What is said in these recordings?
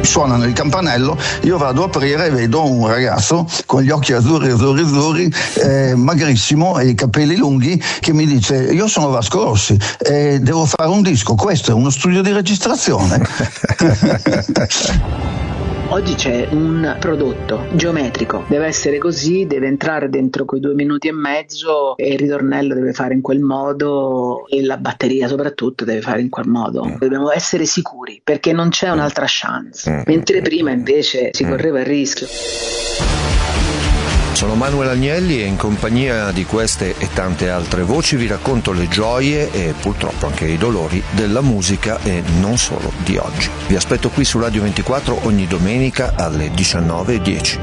suonano il campanello, io vado a aprire e vedo un ragazzo con gli occhi azzurri, magrissimo e i capelli lunghi, che mi dice: io sono Vasco Rossi e devo fare un disco, questo è uno studio di registrazione. Oggi c'è un prodotto geometrico, deve essere così, deve entrare dentro quei 2 minuti e mezzo e il ritornello deve fare in quel modo e la batteria soprattutto deve fare in quel modo. Dobbiamo essere sicuri perché non c'è un'altra chance, mentre prima invece si correva il rischio. Sono Manuel Agnelli e in compagnia di queste e tante altre voci vi racconto le gioie e purtroppo anche i dolori della musica e non solo di oggi. Vi aspetto qui su Radio 24 ogni domenica alle 19:10.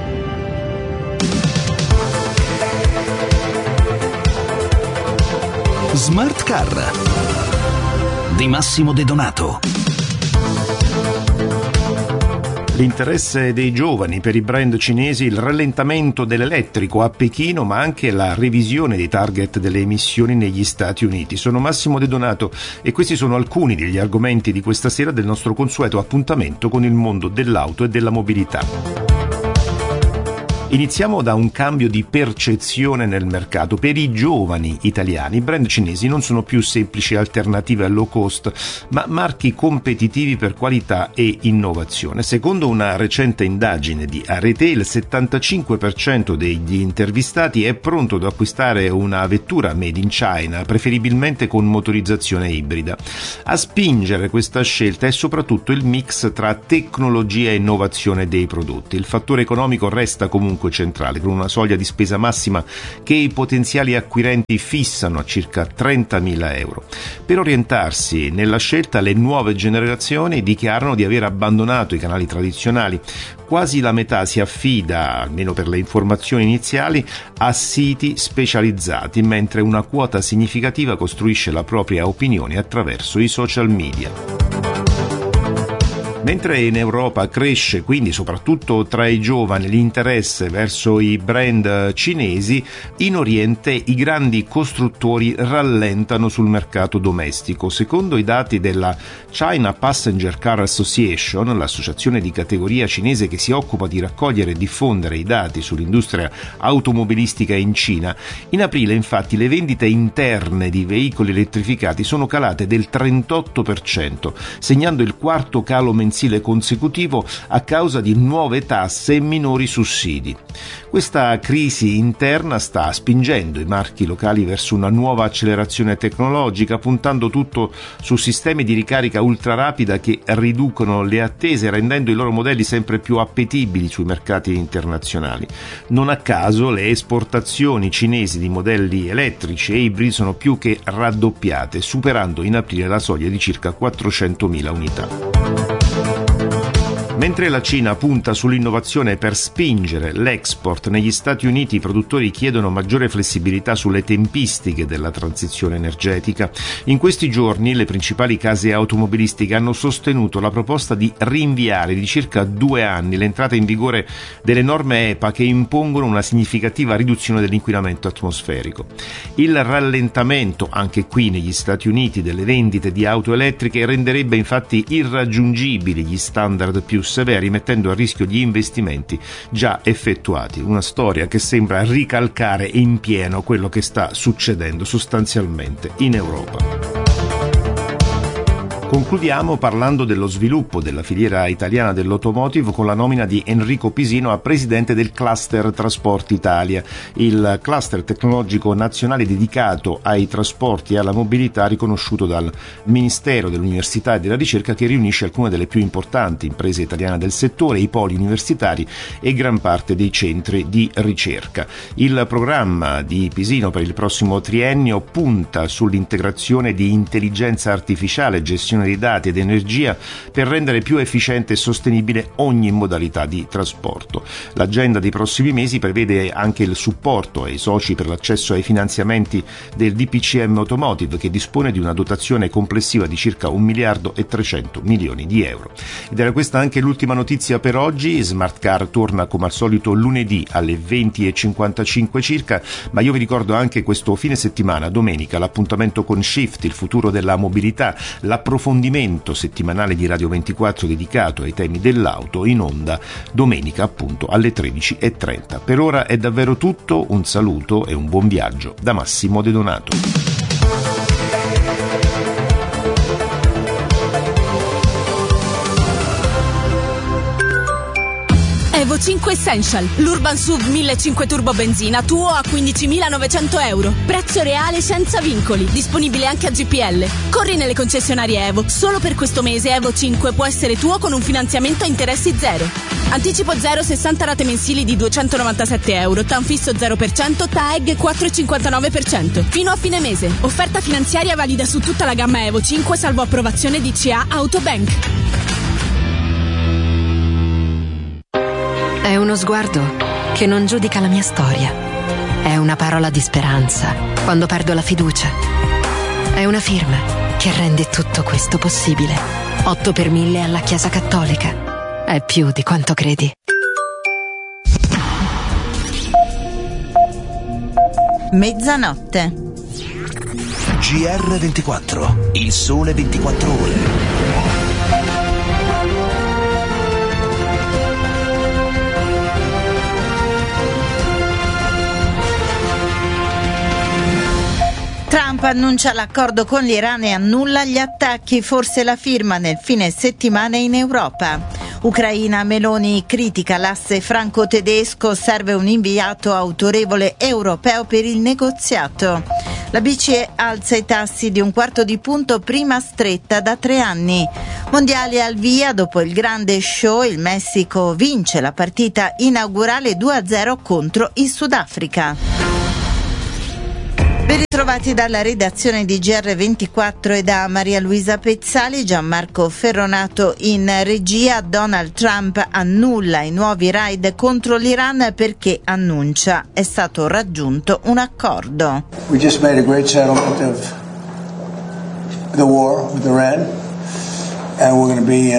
Smart Car di Massimo De Donato. L'interesse dei giovani per i brand cinesi, il rallentamento dell'elettrico a Pechino, ma anche la revisione dei target delle emissioni negli Stati Uniti. Sono Massimo De Donato e questi sono alcuni degli argomenti di questa sera del nostro consueto appuntamento con il mondo dell'auto e della mobilità. Iniziamo da un cambio di percezione nel mercato. Per i giovani italiani, i brand cinesi non sono più semplici alternative al low cost, ma marchi competitivi per qualità e innovazione. Secondo una recente indagine di Arete, il 75% degli intervistati è pronto ad acquistare una vettura made in China, preferibilmente con motorizzazione ibrida. A spingere questa scelta è soprattutto il mix tra tecnologia e innovazione dei prodotti. Il fattore economico resta comunque centrale, con una soglia di spesa massima che i potenziali acquirenti fissano a circa 30.000 euro. Per orientarsi nella scelta, le nuove generazioni dichiarano di aver abbandonato i canali tradizionali. Quasi la metà si affida, almeno per le informazioni iniziali, a siti specializzati, mentre una quota significativa costruisce la propria opinione attraverso i social media. Mentre in Europa cresce quindi soprattutto tra i giovani l'interesse verso i brand cinesi, in Oriente i grandi costruttori rallentano sul mercato domestico. Secondo i dati della China Passenger Car Association, l'associazione di categoria cinese che si occupa di raccogliere e diffondere i dati sull'industria automobilistica in Cina, in aprile infatti le vendite interne di veicoli elettrificati sono calate del 38%, segnando il quarto calo mensile consecutivo a causa di nuove tasse e minori sussidi. Questa crisi interna sta spingendo i marchi locali verso una nuova accelerazione tecnologica, puntando tutto su sistemi di ricarica ultrarapida che riducono le attese, rendendo i loro modelli sempre più appetibili sui mercati internazionali. Non a caso le esportazioni cinesi di modelli elettrici e ibridi sono più che raddoppiate, superando in aprile la soglia di circa 400.000 unità. Mentre la Cina punta sull'innovazione per spingere l'export negli Stati Uniti, i produttori chiedono maggiore flessibilità sulle tempistiche della transizione energetica. In questi giorni le principali case automobilistiche hanno sostenuto la proposta di rinviare di circa 2 anni l'entrata in vigore delle norme EPA che impongono una significativa riduzione dell'inquinamento atmosferico. Il rallentamento, anche qui negli Stati Uniti, delle vendite di auto elettriche renderebbe infatti irraggiungibili gli standard più severi, mettendo a rischio gli investimenti già effettuati. Una storia che sembra ricalcare in pieno quello che sta succedendo sostanzialmente in Europa. Concludiamo parlando dello sviluppo della filiera italiana dell'automotive con la nomina di Enrico Pisino a presidente del Cluster Trasporti Italia, il cluster tecnologico nazionale dedicato ai trasporti e alla mobilità riconosciuto dal Ministero dell'Università e della Ricerca, che riunisce alcune delle più importanti imprese italiane del settore, i poli universitari e gran parte dei centri di ricerca. Il programma di Pisino per il prossimo triennio punta sull'integrazione di intelligenza artificiale, gestione di dati ed energia per rendere più efficiente e sostenibile ogni modalità di trasporto. L'agenda dei prossimi mesi prevede anche il supporto ai soci per l'accesso ai finanziamenti del DPCM Automotive, che dispone di una dotazione complessiva di circa 1.300 milioni di euro. Ed era questa anche l'ultima notizia per oggi. Smart Car torna come al solito lunedì alle 20:55 circa, ma io vi ricordo anche questo fine settimana, domenica, l'appuntamento con Shift, il futuro della mobilità, l'approfondimento l'approfondimento settimanale di Radio 24 dedicato ai temi dell'auto, in onda domenica appunto alle 13:30. Per ora è davvero tutto, un saluto e un buon viaggio da Massimo De Donato. Evo 5 Essential, l'Urban SUV 1500 turbo benzina tuo a 15.900 euro. Prezzo reale senza vincoli, disponibile anche a GPL. Corri nelle concessionarie Evo. Solo per questo mese Evo 5 può essere tuo con un finanziamento a interessi zero. Anticipo 0, 60 rate mensili di 297 euro, TAN fisso 0%, TAEG 4,59%. Fino a fine mese. Offerta finanziaria valida su tutta la gamma Evo 5 salvo approvazione DCA Autobank. È uno sguardo che non giudica la mia storia. È una parola di speranza quando perdo la fiducia. È una firma che rende tutto questo possibile. 8 per 1000 alla Chiesa Cattolica. È più di quanto credi. Mezzanotte. GR24, il sole 24 ore. Trump annuncia l'accordo con l'Iran e annulla gli attacchi, forse la firma nel fine settimana in Europa. Ucraina, Meloni critica l'asse franco-tedesco, serve un inviato autorevole europeo per il negoziato. La BCE alza i tassi di 1/4 punto, prima stretta da 3 anni. Mondiali al via, dopo il grande show il Messico vince la partita inaugurale 2-0 contro il Sudafrica. Ben ritrovati dalla redazione di GR24 e da Maria Luisa Pezzali. Gianmarco Ferronato in regia. Donald Trump annulla i nuovi raid contro l'Iran perché annuncia è stato raggiunto un accordo. We just made a great settlement of the war with Iran and we're going to be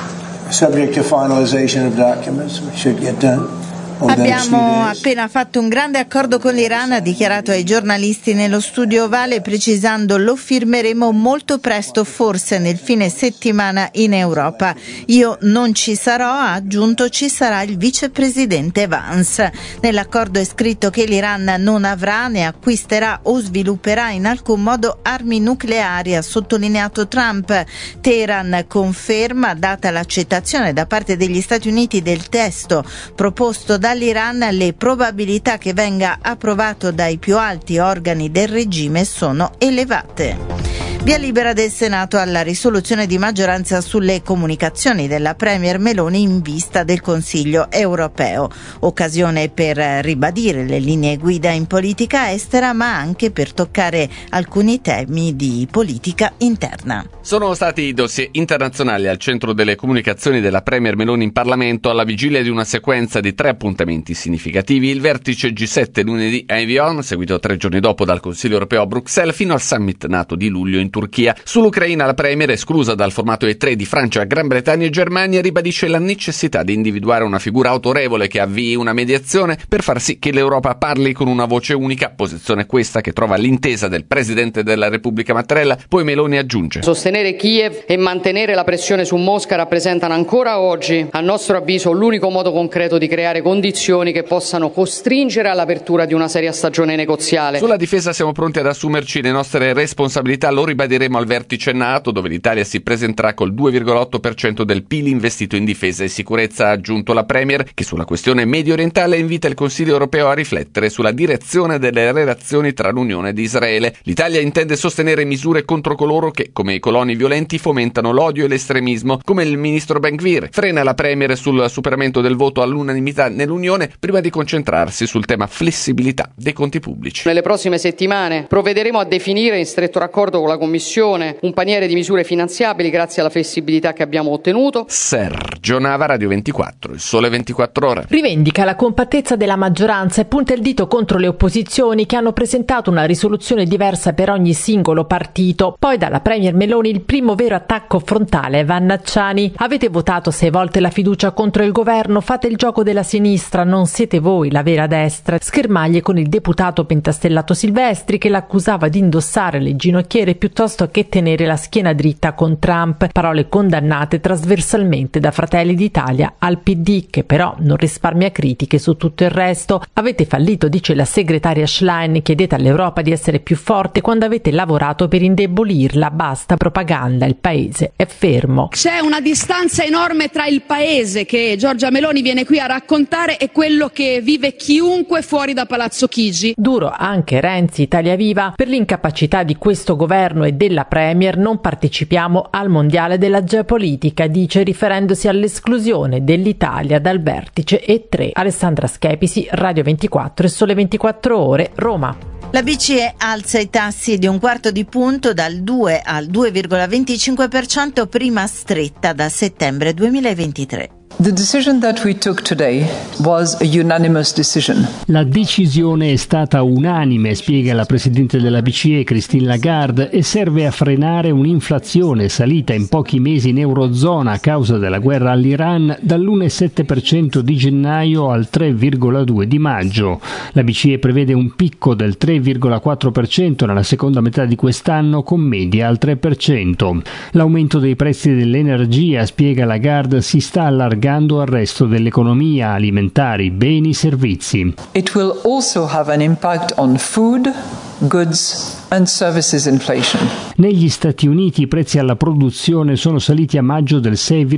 subject to finalization of documents. We should get done. Abbiamo appena fatto un grande accordo con l'Iran, ha dichiarato ai giornalisti nello studio ovale, precisando lo firmeremo molto presto, forse nel fine settimana in Europa. Io non ci sarò, ha aggiunto, ci sarà il vicepresidente Vance. Nell'accordo è scritto che l'Iran non avrà, né acquisterà o svilupperà in alcun modo armi nucleari, ha sottolineato Trump. Teheran conferma, data l'accettazione da parte degli Stati Uniti del testo proposto dall'Iran, le probabilità che venga approvato dai più alti organi del regime sono elevate. Via libera del Senato alla risoluzione di maggioranza sulle comunicazioni della Premier Meloni in vista del Consiglio europeo. Occasione per ribadire le linee guida in politica estera, ma anche per toccare alcuni temi di politica interna. Sono stati i dossier internazionali al centro delle comunicazioni della Premier Meloni in Parlamento alla vigilia di una sequenza di 3 appuntamenti significativi. Il vertice G7 lunedì a Evian, seguito 3 giorni dopo dal Consiglio europeo a Bruxelles, fino al summit NATO di luglio in Turchia. Sull'Ucraina la Premier, esclusa dal formato E3 di Francia, Gran Bretagna e Germania, ribadisce la necessità di individuare una figura autorevole che avvii una mediazione per far sì che l'Europa parli con una voce unica, posizione questa che trova l'intesa del Presidente della Repubblica Mattarella. Poi Meloni aggiunge: sostenere Kiev e mantenere la pressione su Mosca rappresentano ancora oggi, a nostro avviso, l'unico modo concreto di creare condizioni che possano costringere all'apertura di una seria stagione negoziale. Sulla difesa siamo pronti ad assumerci le nostre responsabilità, lo ribadiremo al vertice NATO, dove l'Italia si presenterà col 2,8% del PIL investito in difesa e sicurezza, ha aggiunto la Premier, che sulla questione medio orientale invita il Consiglio europeo a riflettere sulla direzione delle relazioni tra l'Unione ed Israele. L'Italia intende sostenere misure contro coloro che, come i coloni violenti, fomentano l'odio e l'estremismo, come il ministro Ben-Gvir. Frena la Premier sul superamento del voto all'unanimità nell'Unione prima di concentrarsi sul tema flessibilità dei conti pubblici. Nelle prossime settimane provvederemo a definire, in stretto raccordo con la Commissione, un paniere di misure finanziabili grazie alla flessibilità che abbiamo ottenuto. Sergio Nava, Radio 24, il sole 24 ore. Rivendica la compattezza della maggioranza e punta il dito contro le opposizioni che hanno presentato una risoluzione diversa per ogni singolo partito. Poi dalla Premier Meloni il primo vero attacco frontale a Vannacciani. Avete votato 6 volte la fiducia contro il governo, fate il gioco della sinistra, non siete voi la vera destra. Schermaglie con il deputato pentastellato Silvestri che l'accusava di indossare le ginocchiere piuttosto piuttosto che tenere la schiena dritta con Trump, parole condannate trasversalmente da Fratelli d'Italia al PD, che però non risparmia critiche su tutto il resto. Avete fallito, dice la segretaria Schlein, chiedete all'Europa di essere più forte quando avete lavorato per indebolirla, basta propaganda, il paese è fermo. C'è una distanza enorme tra il paese che Giorgia Meloni viene qui a raccontare e quello che vive chiunque fuori da Palazzo Chigi. Duro anche Renzi, Italia Viva, per l'incapacità di questo governo e della Premier non partecipiamo al mondiale della geopolitica, dice, riferendosi all'esclusione dell'Italia dal vertice E3. Alessandra Schepisi, Radio 24 e Sole 24 Ore, Roma. La BCE alza i tassi di 1/4 punto dal 2 al 2,25%, prima stretta da settembre 2023. The decision that we took today was a unanimous decision. La decisione è stata unanime, spiega la presidente della BCE Christine Lagarde, e serve a frenare un'inflazione salita in pochi mesi in Eurozona a causa della guerra all'Iran dall'1,7% di gennaio al 3,2% di maggio. La BCE prevede un picco del 3,4% nella seconda metà di quest'anno, con media al 3%. L'aumento dei prezzi dell'energia, spiega Lagarde, si sta allargando al resto dell'economia, alimentari, beni, servizi. It will also have an impact on food, goods and services inflation. Negli Stati Uniti i prezzi alla produzione sono saliti a maggio del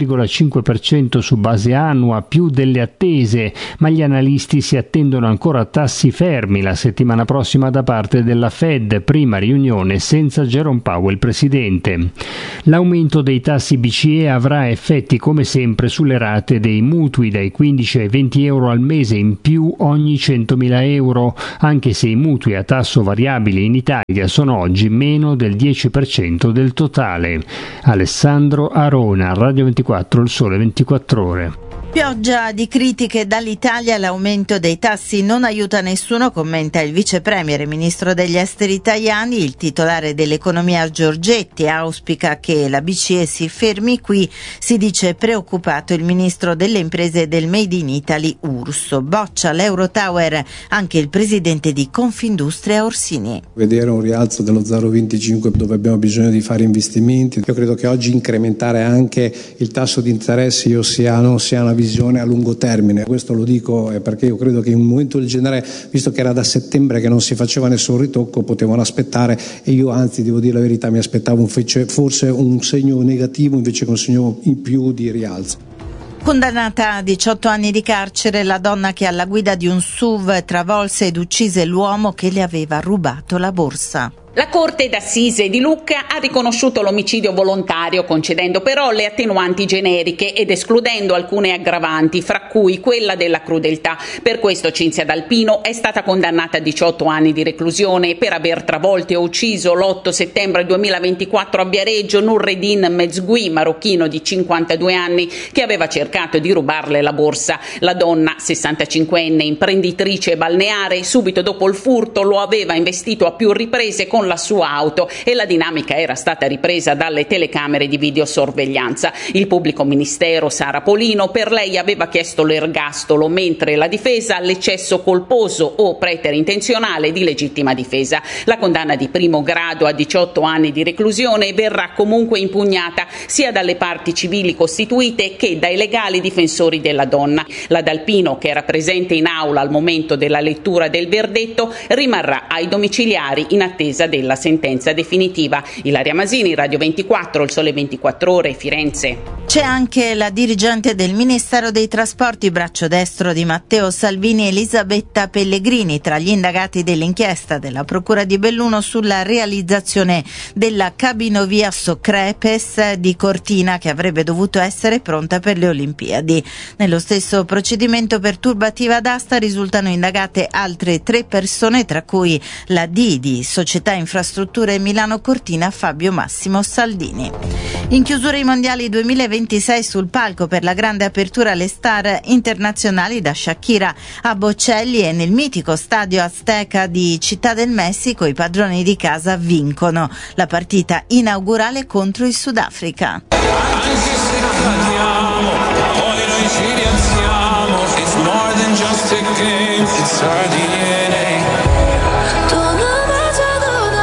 6,5% su base annua, più delle attese, ma gli analisti si attendono ancora tassi fermi la settimana prossima da parte della Fed, prima riunione senza Jerome Powell presidente. L'aumento dei tassi BCE avrà effetti come sempre sulle rate dei mutui, dai 15 ai 20 euro al mese in più ogni 100.000 euro, anche se i mutui a tasso variabile in Italia sono oggi meno del 10% del totale. Alessandro Arona, Radio 24, Il Sole 24 Ore. Pioggia di critiche dall'Italia, l'aumento dei tassi non aiuta nessuno, commenta il vice premier e ministro degli esteri Tajani. Il titolare dell'economia Giorgetti auspica che la BCE si fermi qui, si dice preoccupato il ministro delle imprese e del Made in Italy Urso. Boccia l'Eurotower anche il presidente di Confindustria Orsini. Vedere un rialzo dello 0,25 dove abbiamo bisogno di fare investimenti, io credo che oggi incrementare anche il tasso di interesse non sia una visione a lungo termine. Questo lo dico perché io credo che in un momento del genere, visto che era da settembre che non si faceva nessun ritocco, potevano aspettare, e io anzi devo dire la verità mi aspettavo forse un segno negativo invece che un segno in più di rialzo. Condannata a 18 anni di carcere la donna che alla guida di un SUV travolse ed uccise l'uomo che le aveva rubato la borsa. La Corte d'Assise di Lucca ha riconosciuto l'omicidio volontario, concedendo però le attenuanti generiche ed escludendo alcune aggravanti, fra cui quella della crudeltà. Per questo Cinzia D'Alpino è stata condannata a 18 anni di reclusione per aver travolto e ucciso l'8 settembre 2024 a Viareggio Nurredin Mezgui, marocchino di 52 anni, che aveva cercato di rubarle la borsa. La donna, 65enne, imprenditrice balneare, subito dopo il furto lo aveva investito a più riprese con la sua auto e la dinamica era stata ripresa dalle telecamere di videosorveglianza. Il pubblico ministero Sara Polino per lei aveva chiesto l'ergastolo, mentre la difesa l'eccesso colposo o preterintenzionale di legittima difesa. La condanna di primo grado a 18 anni di reclusione verrà comunque impugnata sia dalle parti civili costituite che dai legali difensori della donna. La D'Alpino, che era presente in aula al momento della lettura del verdetto, rimarrà ai domiciliari in attesa della sentenza definitiva. Ilaria Masini, Radio 24, Il Sole 24 Ore, Firenze. C'è anche la dirigente del Ministero dei Trasporti, braccio destro di Matteo Salvini, Elisabetta Pellegrini, tra gli indagati dell'inchiesta della Procura di Belluno sulla realizzazione della cabinovia Socrepes di Cortina, che avrebbe dovuto essere pronta per le Olimpiadi. Nello stesso procedimento per turbativa d'asta risultano indagate altre 3 persone, tra cui la D di Società Infrastrutture Milano Cortina, Fabio Massimo Saldini. In chiusura i mondiali 2026, sul palco per la grande apertura le star internazionali, da Shakira a Bocelli, e nel mitico stadio Azteca di Città del Messico i padroni di casa vincono la partita inaugurale contro il Sudafrica. Anche se cadiamo, poi noi ci rialziamo. It's more than just a game, it's our DNA.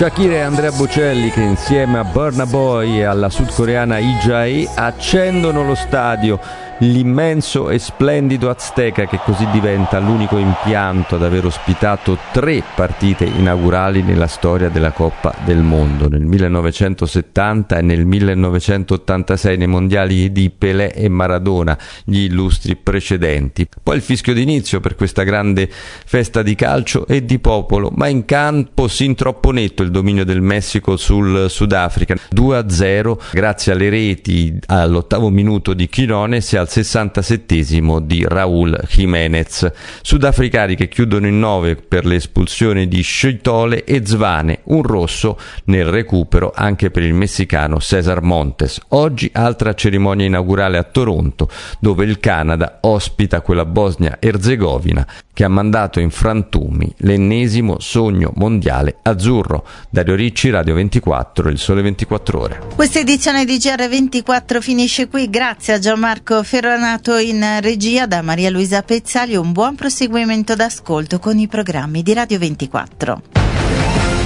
Shakira e Andrea Bocelli, che insieme a Burna Boy e alla sudcoreana Lee Jae accendono lo stadio, l'immenso e splendido Azteca, che così diventa l'unico impianto ad aver ospitato 3 partite inaugurali nella storia della Coppa del Mondo, nel 1970 e nel 1986 nei mondiali di Pelé e Maradona, gli illustri precedenti. Poi il fischio d'inizio per questa grande festa di calcio e di popolo, ma in campo sin troppo netto il dominio del Messico sul Sudafrica, 2-0 grazie alle reti all'8° minuto di Quiñones e al 67° di Raúl Jiménez. Sudafricani che chiudono in 9 per le espulsioni di Sciitole e Zvane, un rosso nel recupero anche per il messicano César Montes. Oggi altra cerimonia inaugurale a Toronto, dove il Canada ospita quella Bosnia-Erzegovina che ha mandato in frantumi l'ennesimo sogno mondiale azzurro. Dario Ricci, Radio 24, Il Sole 24 Ore. Questa edizione di GR24 finisce qui. Grazie a Gianmarco Ferronato in regia, da Maria Luisa Pezzali. Un buon proseguimento d'ascolto con i programmi di Radio 24.